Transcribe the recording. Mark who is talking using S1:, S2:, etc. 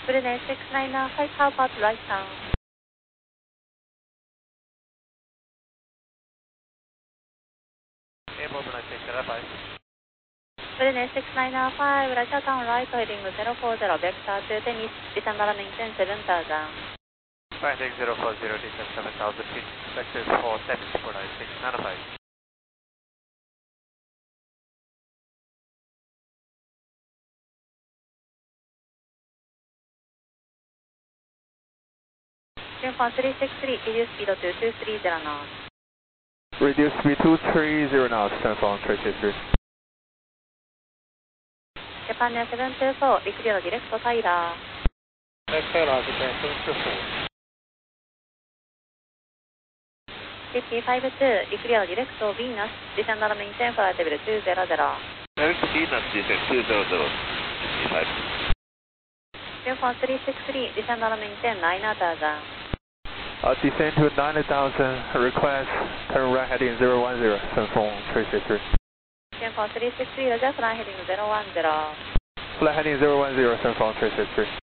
S1: Brunei 695, how about right down?
S2: Airport Brunei 695.
S1: Brunei 695, right down right, heading 040, vector to Tennis, descend and maintain 7000.
S2: Finding 040, descend 7000 feet, vector for Tennis Brunei 695.
S1: Uniform 363, reduce speed to 230 knots.
S3: Reduce speed to 230 knots, Uniform 363.
S1: Japan Air 724,陸上 direct Tyler.
S2: Taylor, Japan 724.
S1: 5052, 陸上 direct Venus, descend and maintain flight level 200.
S2: Direct Venus, descend 200. 55.
S1: Uniform 363, descend and maintain 9000.
S3: Descend to 90,000, request turn right heading 010, Uniform 363.
S1: Uniform 363, Roger, fly heading 010.
S3: Flight heading 010, Uniform 363.